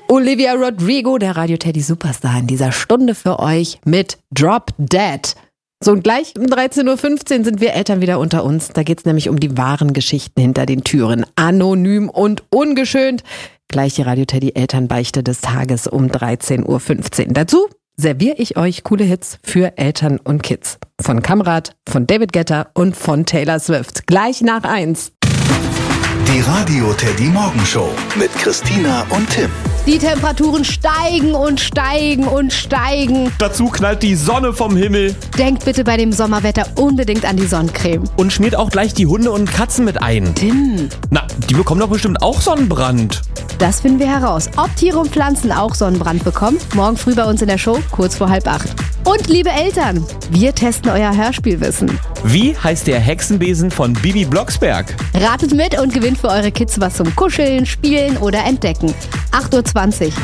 Olivia Rodrigo, der Radio Teddy Superstar, in dieser Stunde für euch mit Drop Dead. So, und gleich um 13.15 Uhr sind wir Eltern wieder unter uns. Da geht's nämlich um die wahren Geschichten hinter den Türen. Anonym und ungeschönt. Gleich die Radio Teddy Elternbeichte des Tages um 13.15 Uhr. Dazu serviere ich euch coole Hits für Eltern und Kids. Von Kamrat, von David Guetta und von Taylor Swift. Gleich nach 1. Die Radio Teddy Morgenshow mit Christina und Tim. Die Temperaturen steigen und steigen und steigen. Dazu knallt die Sonne vom Himmel. Denkt bitte bei dem Sommerwetter unbedingt an die Sonnencreme. Und schmiert auch gleich die Hunde und Katzen mit ein. Tim. Na, die bekommen doch bestimmt auch Sonnenbrand. Das finden wir heraus. Ob Tiere und Pflanzen auch Sonnenbrand bekommen? Morgen früh bei uns in der Show, kurz vor 7:30. Und liebe Eltern, wir testen euer Hörspielwissen. Wie heißt der Hexenbesen von Bibi Blocksberg? Ratet mit und gewinnt für eure Kids was zum Kuscheln, Spielen oder Entdecken. 8.20 Uhr.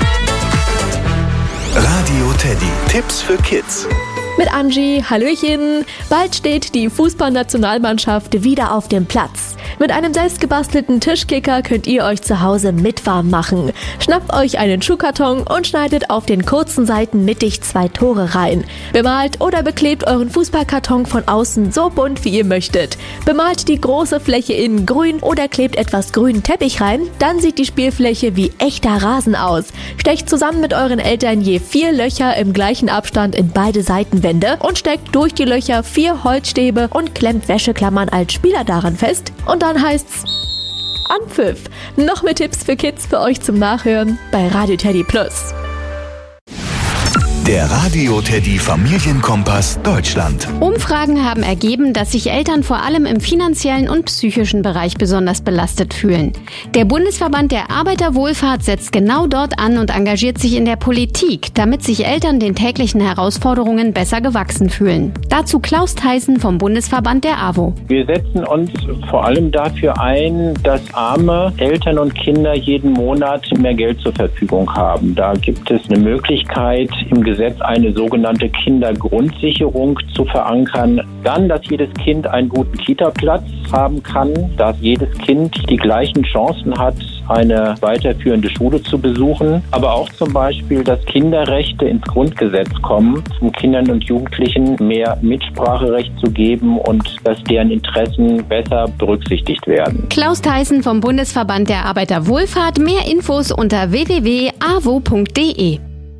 Radio Teddy. Tipps für Kids. Mit Angie, Hallöchen. Bald steht die Fußballnationalmannschaft wieder auf dem Platz. Mit einem selbstgebastelten Tischkicker könnt ihr euch zu Hause mit warm machen. Schnappt euch einen Schuhkarton und schneidet auf den kurzen Seiten mittig 2 Tore rein. Bemalt oder beklebt euren Fußballkarton von außen so bunt, wie ihr möchtet. Bemalt die große Fläche innen grün oder klebt etwas grünen Teppich rein. Dann sieht die Spielfläche wie echter Rasen aus. Stecht zusammen mit euren Eltern je 4 Löcher im gleichen Abstand in beide Seitenwände und steckt durch die Löcher 4 Holzstäbe und klemmt Wäscheklammern als Spieler daran fest. Und dann heißt's Anpfiff. Noch mehr Tipps für Kids für euch zum Nachhören bei Radio Teddy Plus. Der Radio Teddy Familienkompass Deutschland. Umfragen haben ergeben, dass sich Eltern vor allem im finanziellen und psychischen Bereich besonders belastet fühlen. Der Bundesverband der Arbeiterwohlfahrt setzt genau dort an und engagiert sich in der Politik, damit sich Eltern den täglichen Herausforderungen besser gewachsen fühlen. Dazu Klaus Theissen vom Bundesverband der AWO. Wir setzen uns vor allem dafür ein, dass arme Eltern und Kinder jeden Monat mehr Geld zur Verfügung haben. Da gibt es eine Möglichkeit, im Gesetz eine sogenannte Kindergrundsicherung zu verankern. Dann, dass jedes Kind einen guten Kita-Platz haben kann, dass jedes Kind die gleichen Chancen hat, eine weiterführende Schule zu besuchen, aber auch zum Beispiel, dass Kinderrechte ins Grundgesetz kommen, um Kindern und Jugendlichen mehr Mitspracherecht zu geben und dass deren Interessen besser berücksichtigt werden. Klaus Theissen vom Bundesverband der Arbeiterwohlfahrt. Mehr Infos unter www.avo.de.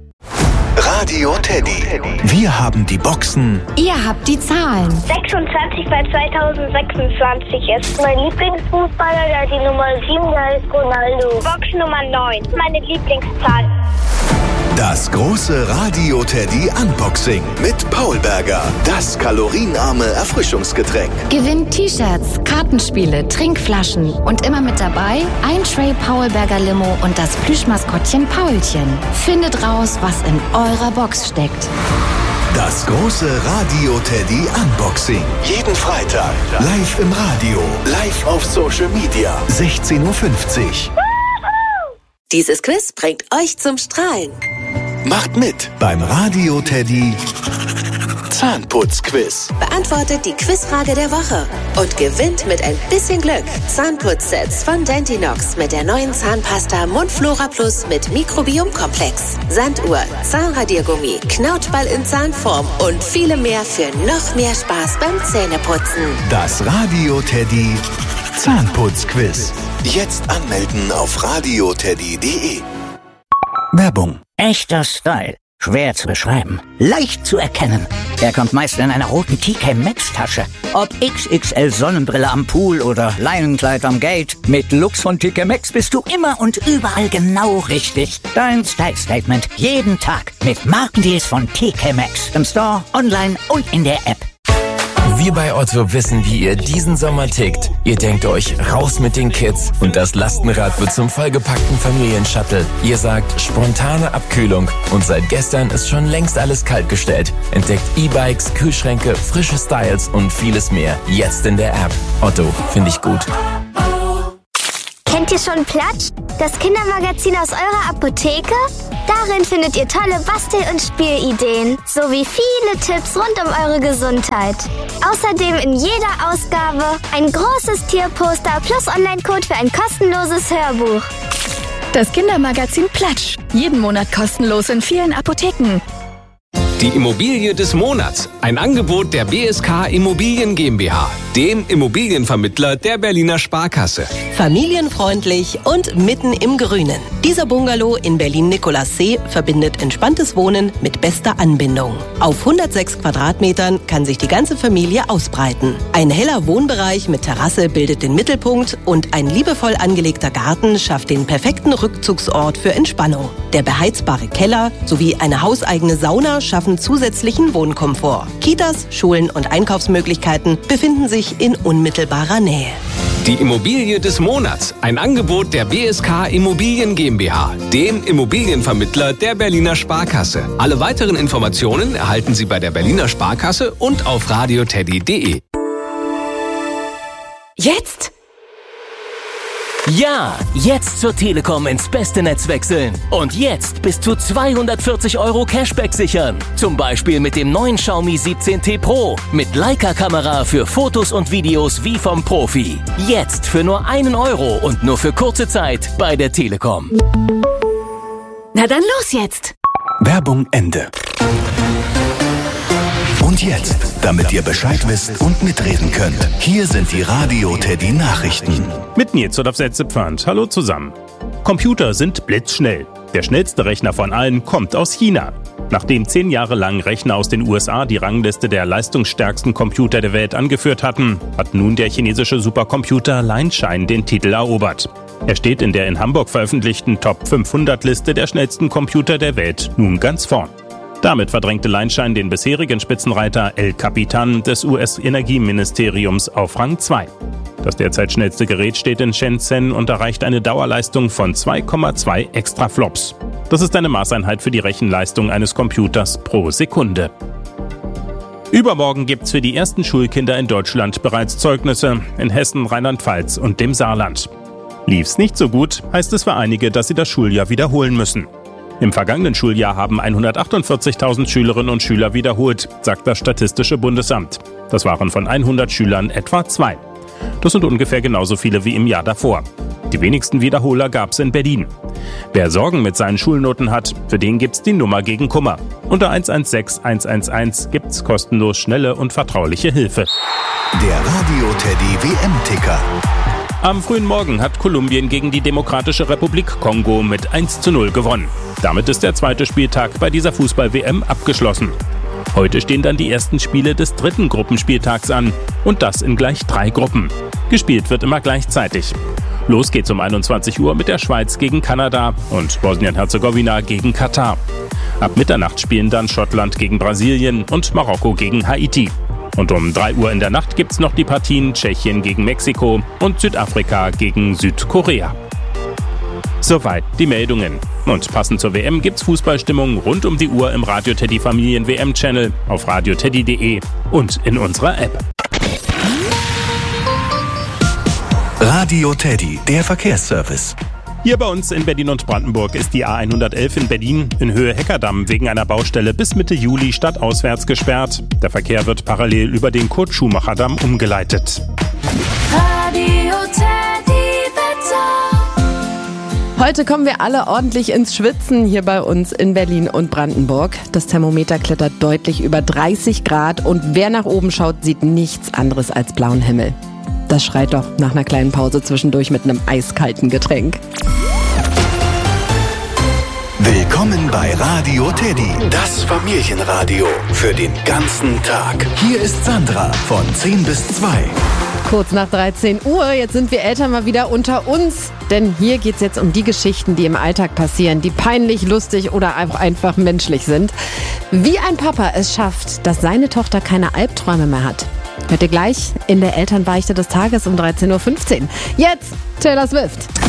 Radio Teddy. Wir haben die Boxen. Ihr habt die Zahlen. 26 bei 2026 ist mein Lieblingsfußballer, der die Nummer 7, der ist Ronaldo. Box Nummer 9, meine Lieblingszahl. Das große Radio Teddy Unboxing mit Paul Berger. Das kalorienarme Erfrischungsgetränk. Gewinnt T-Shirts, Kartenspiele, Trinkflaschen und immer mit dabei ein Tray Paul Berger Limo und das Plüschmaskottchen Paulchen. Findet raus, was in eurer Box steckt. Das große Radio Teddy Unboxing. Jeden Freitag. Live im Radio. Live auf Social Media. 16.50 Uhr. Dieses Quiz bringt euch zum Strahlen. Macht mit beim Radio Teddy Zahnputzquiz. Beantwortet die Quizfrage der Woche und gewinnt mit ein bisschen Glück Zahnputzsets von Dentinox mit der neuen Zahnpasta Mundflora Plus mit Mikrobiomkomplex, Sanduhr, Zahnradiergummi, Knautschball in Zahnform und viele mehr für noch mehr Spaß beim Zähneputzen. Das Radio Teddy Zahnputzquiz. Jetzt anmelden auf radioteddy.de. Werbung. Echter Style. Schwer zu beschreiben. Leicht zu erkennen. Er kommt meist in einer roten TK Maxx Tasche. Ob XXL Sonnenbrille am Pool oder Leinenkleid am Gate. Mit Lux von TK Maxx bist du immer und überall genau richtig. Dein Style Statement jeden Tag mit Markendeals von TK Maxx. Im Store, online und in der App. Wir bei Otto wissen, wie ihr diesen Sommer tickt. Ihr denkt euch, raus mit den Kids und das Lastenrad wird zum vollgepackten Familienshuttle. Ihr sagt, spontane Abkühlung und seit gestern ist schon längst alles kaltgestellt. Entdeckt E-Bikes, Kühlschränke, frische Styles und vieles mehr. Jetzt in der App. Otto, finde ich gut. Kennt ihr schon Platsch? Das Kindermagazin aus eurer Apotheke? Darin findet ihr tolle Bastel- und Spielideen, sowie viele Tipps rund um eure Gesundheit. Außerdem in jeder Ausgabe ein großes Tierposter plus Online-Code für ein kostenloses Hörbuch. Das Kindermagazin Platsch. Jeden Monat kostenlos in vielen Apotheken. Die Immobilie des Monats. Ein Angebot der BSK Immobilien GmbH, dem Immobilienvermittler der Berliner Sparkasse. Familienfreundlich und mitten im Grünen. Dieser Bungalow in Berlin-Nikolassee verbindet entspanntes Wohnen mit bester Anbindung. Auf 106 Quadratmetern kann sich die ganze Familie ausbreiten. Ein heller Wohnbereich mit Terrasse bildet den Mittelpunkt und ein liebevoll angelegter Garten schafft den perfekten Rückzugsort für Entspannung. Der beheizbare Keller sowie eine hauseigene Sauna schaffen zusätzlichen Wohnkomfort. Kitas, Schulen und Einkaufsmöglichkeiten befinden sich in unmittelbarer Nähe. Die Immobilie des Monats. Ein Angebot der BSK Immobilien GmbH, dem Immobilienvermittler der Berliner Sparkasse. Alle weiteren Informationen erhalten Sie bei der Berliner Sparkasse und auf radioteddy.de. Jetzt? Ja, jetzt zur Telekom ins beste Netz wechseln. Und jetzt bis zu 240 € Cashback sichern. Zum Beispiel mit dem neuen Xiaomi 17T Pro. Mit Leica-Kamera für Fotos und Videos wie vom Profi. Jetzt für nur 1 € und nur für kurze Zeit bei der Telekom. Na dann los jetzt! Werbung Ende. Und jetzt, damit ihr Bescheid wisst und mitreden könnt, hier sind die Radio Teddy Nachrichten. Mit mir Zolaf Setzepfand. Hallo zusammen. Computer sind blitzschnell. Der schnellste Rechner von allen kommt aus China. Nachdem 10 Jahre lang Rechner aus den USA die Rangliste der leistungsstärksten Computer der Welt angeführt hatten, hat nun der chinesische Supercomputer Lianshine den Titel erobert. Er steht in der in Hamburg veröffentlichten Top 500 Liste der schnellsten Computer der Welt nun ganz vorn. Damit verdrängte Lianshine den bisherigen Spitzenreiter El Capitan des US-Energieministeriums auf Rang 2. Das derzeit schnellste Gerät steht in Shenzhen und erreicht eine Dauerleistung von 2,2 Extraflops. Das ist eine Maßeinheit für die Rechenleistung eines Computers pro Sekunde. Übermorgen gibt's für die ersten Schulkinder in Deutschland bereits Zeugnisse in Hessen, Rheinland-Pfalz und dem Saarland. Lief's nicht so gut, heißt es für einige, dass sie das Schuljahr wiederholen müssen. Im vergangenen Schuljahr haben 148.000 Schülerinnen und Schüler wiederholt, sagt das Statistische Bundesamt. Das waren von 100 Schülern etwa 2. Das sind ungefähr genauso viele wie im Jahr davor. Die wenigsten Wiederholer gab's in Berlin. Wer Sorgen mit seinen Schulnoten hat, für den gibt's die Nummer gegen Kummer. Unter 116 111 gibt's kostenlos schnelle und vertrauliche Hilfe. Der Radio Teddy WM-Ticker. Am frühen Morgen hat Kolumbien gegen die Demokratische Republik Kongo mit 1:0 gewonnen. Damit ist der zweite Spieltag bei dieser Fußball-WM abgeschlossen. Heute stehen dann die ersten Spiele des dritten Gruppenspieltags an und das in gleich 3 Gruppen. Gespielt wird immer gleichzeitig. Los geht's um 21 Uhr mit der Schweiz gegen Kanada und Bosnien-Herzegowina gegen Katar. Ab Mitternacht spielen dann Schottland gegen Brasilien und Marokko gegen Haiti. Und um 3 Uhr in der Nacht gibt's noch die Partien Tschechien gegen Mexiko und Südafrika gegen Südkorea. Soweit die Meldungen. Und passend zur WM gibt's Fußballstimmung rund um die Uhr im Radio Teddy Familien WM-Channel, auf radioteddy.de und in unserer App. Radio Teddy, der Verkehrsservice. Hier bei uns in Berlin und Brandenburg ist die A111 in Berlin in Höhe Heckerdamm wegen einer Baustelle bis Mitte Juli stadtauswärts gesperrt. Der Verkehr wird parallel über den Kurt-Schumacher-Damm umgeleitet. Radio Teddy Wetter. Heute kommen wir alle ordentlich ins Schwitzen hier bei uns in Berlin und Brandenburg. Das Thermometer klettert deutlich über 30 Grad und wer nach oben schaut, sieht nichts anderes als blauen Himmel. Das schreit doch nach einer kleinen Pause zwischendurch mit einem eiskalten Getränk. Willkommen bei Radio Teddy, das Familienradio für den ganzen Tag. Hier ist Sandra von 10 bis 2. Kurz nach 13 Uhr, jetzt sind wir Eltern mal wieder unter uns. Denn hier geht's jetzt um die Geschichten, die im Alltag passieren, die peinlich, lustig oder einfach menschlich sind. Wie ein Papa es schafft, dass seine Tochter keine Albträume mehr hat. Hört ihr gleich in der Elternbeichte des Tages um 13:15 Uhr. Jetzt Taylor Swift.